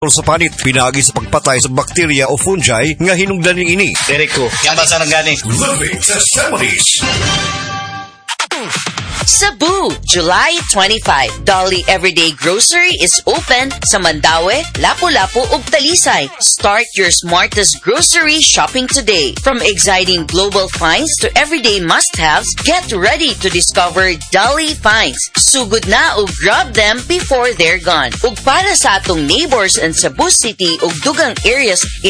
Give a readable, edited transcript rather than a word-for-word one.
sa panit, pinagi sa pagpatay sa bakterya o fungi nga hinungdan ini. Dereko, yan ba sa nagani? Living Testimonies. Cebu, July 25. Dolly Everyday Grocery is open sa Mandaue, Lapu-Lapu ug Talisay. Start your smartest grocery shopping today. From exciting global finds to everyday must-haves, get ready to discover Dolly finds. Sugod na ug grab them before they're gone. Ug para sa atong neighbors in Cebu City ug dugang areas